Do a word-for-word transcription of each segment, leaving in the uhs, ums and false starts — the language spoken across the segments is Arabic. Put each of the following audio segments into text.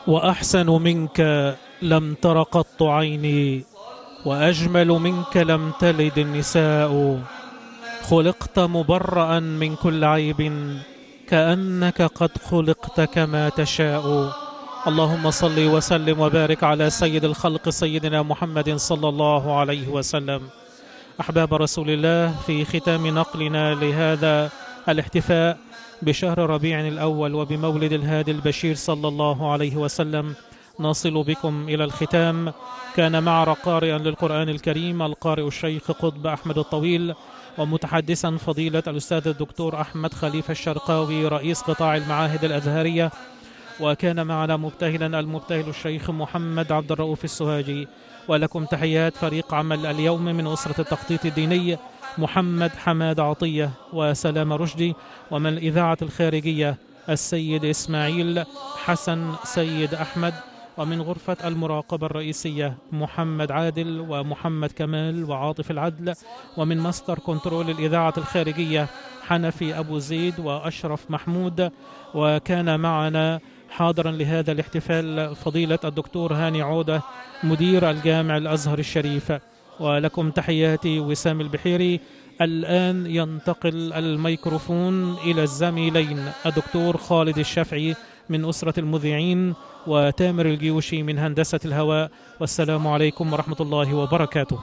وأحسن منك لم تر قط عيني، وأجمل منك لم تلد النساء. خلقت مبرأ من كل عيب، كأنك قد خلقت كما تشاء. اللهم صل وسلم وبارك على سيد الخلق سيدنا محمد صلى الله عليه وسلم. أحباب رسول الله، في ختام نقلنا لهذا الاحتفاء بشهر ربيع الأول وبمولد الهادي البشير صلى الله عليه وسلم، نصل بكم إلى الختام. كان معنا قارئا للقرآن الكريم القارئ الشيخ قطب أحمد الطويل، ومتحدثا فضيلة الأستاذ الدكتور أحمد خليفة الشرقاوي رئيس قطاع المعاهد الأزهرية، وكان معنا مبتهلا المبتهل الشيخ محمد عبد الرؤوف السهاجي. ولكم تحيات فريق عمل اليوم من أسرة التخطيط الديني، محمد حماد عطية وسلام رشدي، ومن الإذاعة الخارجية السيد إسماعيل حسن سيد أحمد، ومن غرفة المراقبة الرئيسية محمد عادل ومحمد كمال وعاطف العدل، ومن ماستر كنترول الإذاعة الخارجية حنفي أبو زيد وأشرف محمود. وكان معنا حاضرا لهذا الاحتفال فضيلة الدكتور هاني عودة مدير الجامع الأزهر الشريف. ولكم تحياتي وسام البحيري. الآن ينتقل الميكروفون إلى الزميلين الدكتور خالد الشافعي من أسرة المذيعين وتامر الجيوشي من هندسة الهواء، والسلام عليكم ورحمة الله وبركاته.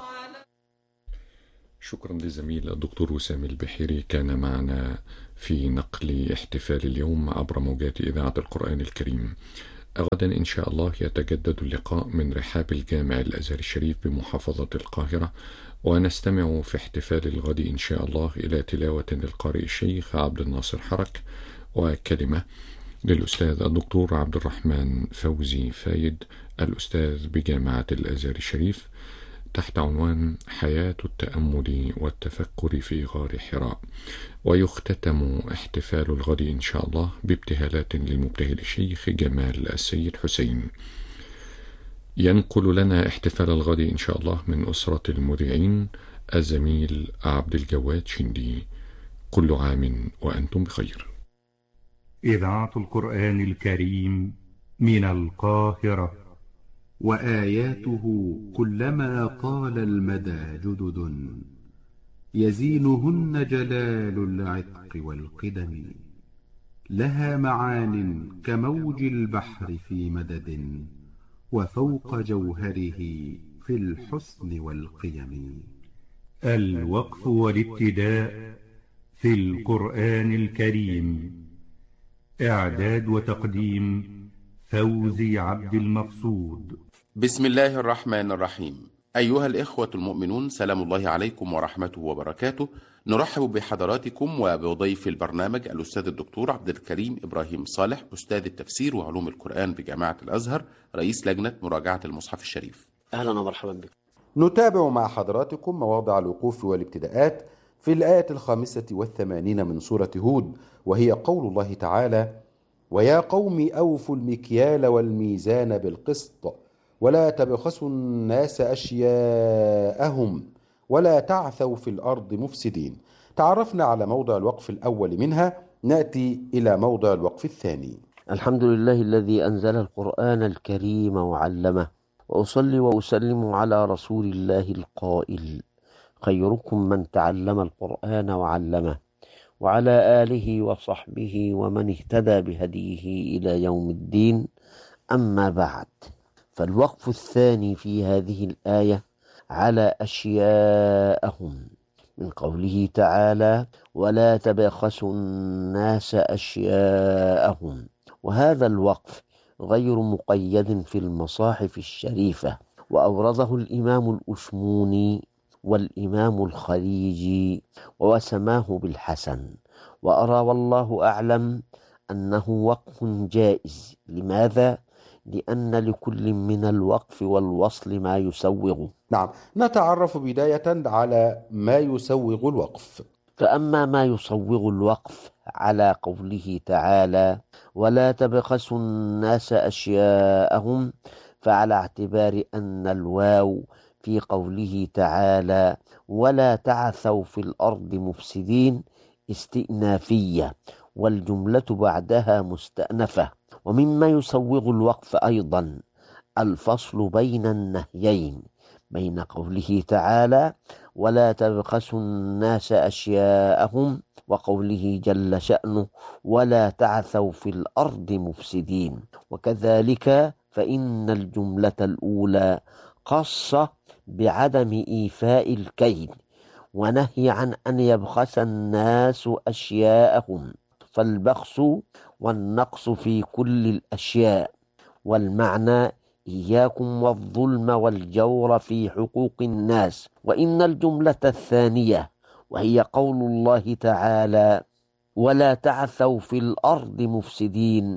شكرا للزميل الدكتور وسام البحيري، كان معنا في نقل احتفال اليوم عبر موجات إذاعة القرآن الكريم. غدا إن شاء الله يتجدد اللقاء من رحاب الجامع الأزهر الشريف بمحافظة القاهرة، ونستمع في احتفال الغد إن شاء الله إلى تلاوة للقارئ الشيخ عبد الناصر حرك، وكلمة للأستاذ الدكتور عبد الرحمن فوزي فايد الأستاذ بجامعة الأزهر الشريف، تحت عنوان حياة التأمل والتفكر في غار حراء. ويختتم احتفال الغد إن شاء الله بابتهالات للمبتهل الشيخ جمال السيد حسين. ينقل لنا احتفال الغد إن شاء الله من أسرة المذيعين الزميل عبد الجواد شندي. كل عام وأنتم بخير. إذاعة القرآن الكريم من القاهرة. وآياته كلما طال المدى جدد، يزينهن جلال العتق والقدم. لها معان كموج البحر في مدد، وفوق جوهره في الحسن والقيم. الوقف والابتداء في القرآن الكريم. إعداد وتقديم فوزي عبد المقصود. بسم الله الرحمن الرحيم. أيها الإخوة المؤمنون، سلام الله عليكم ورحمته وبركاته. نرحب بحضراتكم وبضيف البرنامج الأستاذ الدكتور عبد الكريم إبراهيم صالح، أستاذ التفسير وعلوم القرآن بجامعة الأزهر، رئيس لجنة مراجعة المصحف الشريف. أهلا ومرحبا بكم. نتابع مع حضراتكم مواضع الوقوف والابتداءات في الآية الخامسة والثمانين من سورة هود، وهي قول الله تعالى: ويا قوم أوفوا المكيال والميزان بالقسط ولا تبخسوا الناس أشياءهم ولا تعثوا في الأرض مفسدين. تعرفنا على موضع الوقف الأول منها، نأتي إلى موضع الوقف الثاني. الحمد لله الذي أنزل القرآن الكريم وعلمه، وأصلي وأسلم على رسول الله القائل: خيركم من تعلم القرآن وعلمه، وعلى آله وصحبه ومن اهتدى بهديه إلى يوم الدين. أما بعد، فالوقف الثاني في هذه الآية على أشياءهم، من قوله تعالى: ولا تبخسوا الناس أشياءهم. وهذا الوقف غير مقيد في المصاحف الشريفة، وأورده الإمام الأشموني والإمام الخليجي وسماه بالحسن، وأرى والله أعلم أنه وقف جائز. لماذا؟ لأن لكل من الوقف والوصل ما يسوغ. نعم، نتعرف بداية على ما يسوغ الوقف. فأما ما يسوغ الوقف على قوله تعالى: ولا تبخسوا الناس أشياءهم، فعلى اعتبار أن الواو في قوله تعالى: ولا تعثوا في الأرض مفسدين استئنافية، والجملة بعدها مستأنفة، ومما يسوغ الوقف أيضا الفصل بين النهيين، بين قوله تعالى ولا تبخسوا الناس أشياءهم وقوله جل شأنه ولا تعثوا في الأرض مفسدين. وكذلك فإن الجملة الأولى خاصة بعدم إيفاء الكيل ونهي عن أن يبخس الناس أشياءهم، فالبخس والنقص في كل الأشياء، والمعنى إياكم والظلم والجور في حقوق الناس. وإن الجملة الثانية وهي قول الله تعالى ولا تعثوا في الأرض مفسدين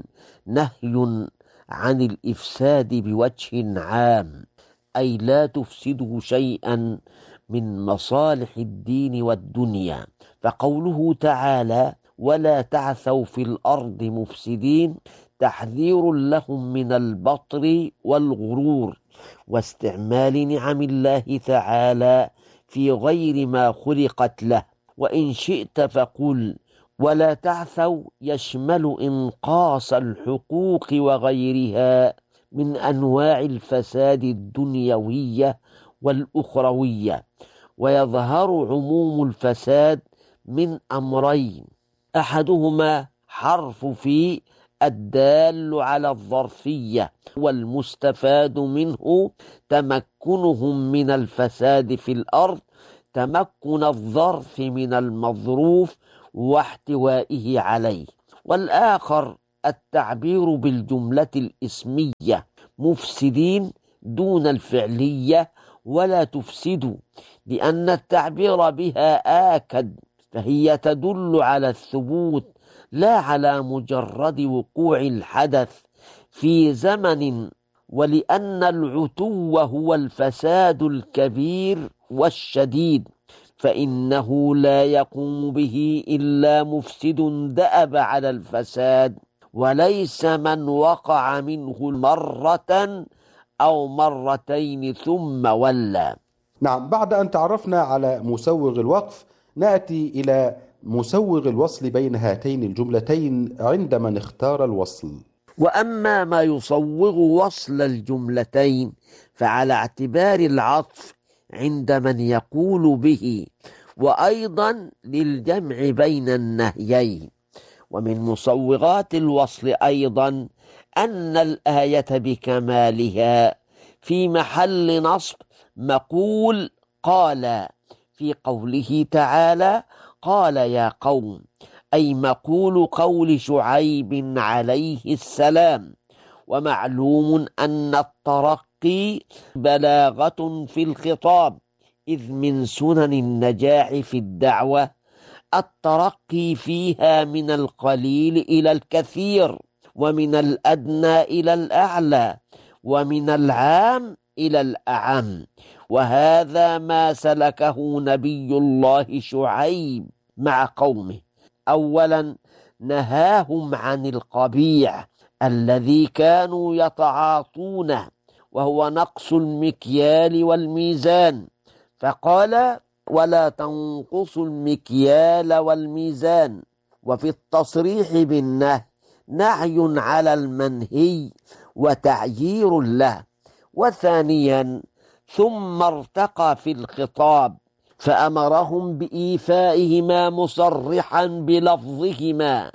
نهي عن الإفساد بوجه عام، أي لا تفسدوا شيئا من مصالح الدين والدنيا. فقوله تعالى ولا تعثوا في الأرض مفسدين تحذير لهم من البطر والغرور واستعمال نعم الله تعالى في غير ما خلقت له. وإن شئت فقل ولا تعثوا يشمل إنقاص الحقوق وغيرها من أنواع الفساد الدنيوية والأخروية، ويظهر عموم الفساد من أمرين، أحدهما حرف في الدال على الظرفية، والمستفاد منه تمكنهم من الفساد في الأرض تمكن الظرف من المظروف واحتوائه عليه، والآخر التعبير بالجملة الإسمية مفسدين دون الفعلية ولا تفسدوا، لأن التعبير بها آكد، فهي تدل على الثبوت لا على مجرد وقوع الحدث في زمن، ولأن العتو هو الفساد الكبير والشديد، فإنه لا يقوم به إلا مفسد دأب على الفساد، وليس من وقع منه مرة أو مرتين ثم ولى. نعم، بعد أن تعرفنا على مسوغ الوقف نأتي إلى مسوغ الوصل بين هاتين الجملتين عند من اختار الوصل. وأما ما يصوغ وصل الجملتين فعلى اعتبار العطف عند من يقول به، وأيضا للجمع بين النهيين. ومن مصوغات الوصل أيضا أن الآية بكمالها في محل نصب مقول قال في قوله تعالى قال يا قوم، أي مقول قول شعيب عليه السلام. ومعلوم أن الترقي بلاغة في الخطاب، إذ من سنن النجاح في الدعوة الترقي فيها من القليل إلى الكثير، ومن الأدنى إلى الأعلى، ومن العام إلى الأعم، وهذا ما سلكه نبي الله شعيب مع قومه. أولا نهاهم عن القبيح الذي كانوا يتعاطونه، وهو نقص المكيال والميزان، فقال ولا تنقصوا المكيال والميزان. وفي التصريح بالنهي نهي على المنهي وتعيير له. وثانيا ثم ارتقى في الخطاب فأمرهم بإيفائهما مصرحا بلفظهما،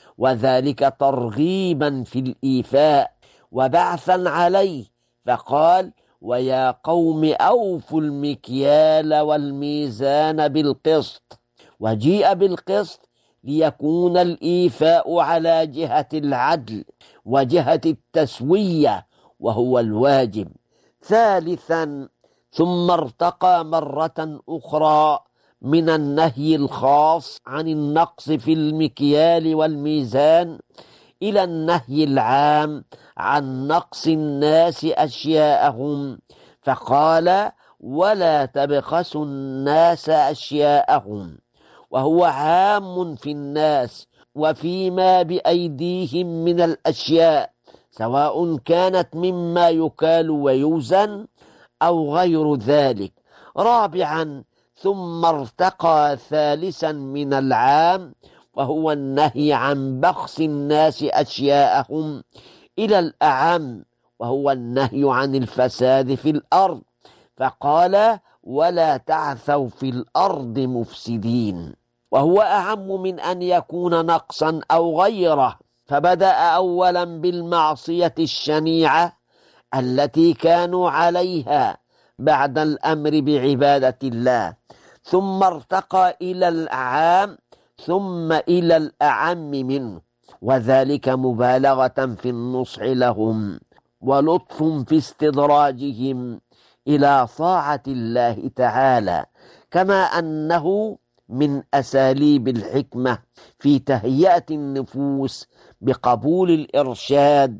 وذلك ترغيبا في الإيفاء وبعثا عليه، فقال ويا قوم أوفوا المكيال والميزان بالقسط. وجيء بالقسط ليكون الإيفاء على جهة العدل وجهة التسوية وهو الواجب. ثالثا ثم ارتقى مرة أخرى من النهي الخاص عن النقص في المكيال والميزان إلى النهي العام عن نقص الناس أشياءهم، فقال ولا تبخسوا الناس أشياءهم، وهو عام في الناس وفيما بأيديهم من الأشياء، سواء كانت مما يكال ويوزن أو غير ذلك. رابعا ثم ارتقى ثالثا من العام وهو النهي عن بخس الناس أشياءهم، إلى الأعم وهو النهي عن الفساد في الأرض، فقال ولا تعثوا في الأرض مفسدين، وهو أعم من أن يكون نقصا أو غيره، فبدأ أولا بالمعصية الشنيعة التي كانوا عليها بعد الأمر بعبادة الله، ثم ارتقى إلى العام ثم إلى الأعم منه، وذلك مبالغة في النصح لهم ولطف في استدراجهم إلى طاعة الله تعالى، كما أنه من أساليب الحكمة في تهيئة النفوس بقبول الإرشاد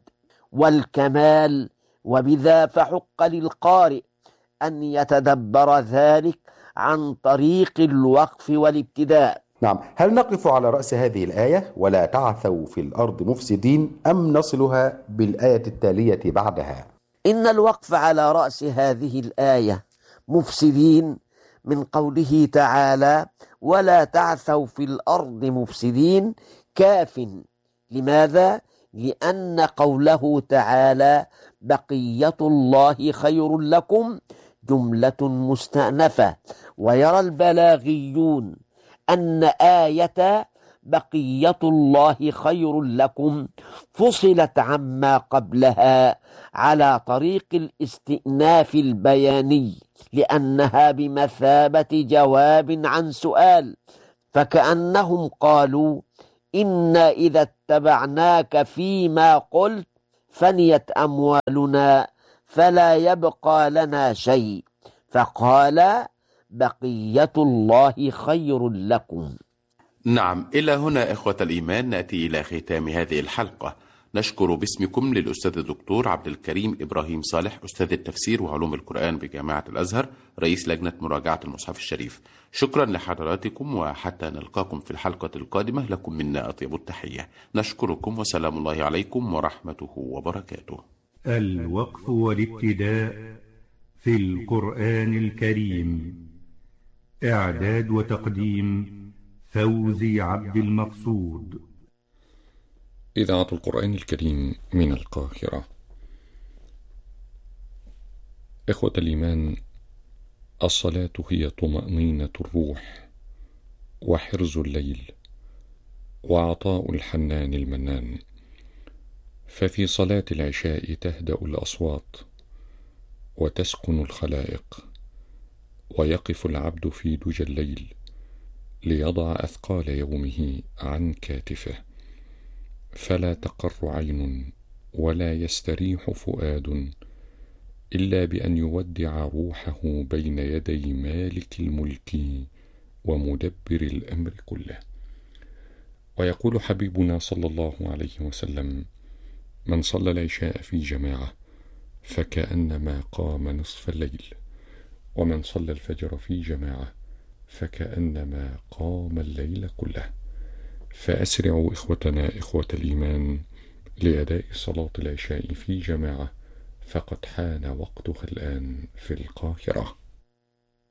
والكمال، وبذا فحق للقارئ أن يتدبر ذلك عن طريق الوقف والابتداء. نعم، هل نقف على رأس هذه الآية ولا تعثوا في الأرض مفسدين، أم نصلها بالآية التالية بعدها؟ إن الوقف على رأس هذه الآية مفسدين من قوله تعالى ولا تعثوا في الأرض مفسدين كاف. لماذا؟ لأن قوله تعالى بقية الله خير لكم جملة مستأنفة، ويرى البلاغيون أن آية بقية الله خير لكم فصلت عما قبلها على طريق الاستئناف البياني، لأنها بمثابة جواب عن سؤال، فكأنهم قالوا إنا إذا اتبعناك فيما قلت فنيت أموالنا فلا يبقى لنا شيء، فقال بقية الله خير لكم. نعم، إلى هنا إخوة الإيمان نأتي إلى ختام هذه الحلقة. نشكر باسمكم للأستاذ الدكتور عبد الكريم إبراهيم صالح، أستاذ التفسير وعلوم القرآن بجامعة الأزهر، رئيس لجنة مراجعة المصحف الشريف. شكرا لحضراتكم، وحتى نلقاكم في الحلقة القادمة لكم منا أطيب التحية. نشكركم وسلام الله عليكم ورحمته وبركاته. الوقف والابتداء في القرآن الكريم، إعداد وتقديم فوزي عبد المقصود. إذاعة القرآن الكريم من القاهرة. إخوة الإيمان، الصلاة هي طمأنينة الروح وحرز الليل وعطاء الحنان المنان، ففي صلاة العشاء تهدأ الأصوات وتسكن الخلائق، ويقف العبد في دجى الليل ليضع أثقال يومه عن كاتفه، فلا تقر عين ولا يستريح فؤاد إلا بأن يودع روحه بين يدي مالك الملك ومدبر الأمر كله. ويقول حبيبنا صلى الله عليه وسلم: من صلى العشاء في جماعة فكأنما قام نصف الليل، ومن صلى الفجر في جماعة فكأنما قام الليل كله. فأسرعوا إخوتنا إخوة الإيمان لأداء صلاة العشاء في جماعة، فقد حان وقتها الآن في القاهرة.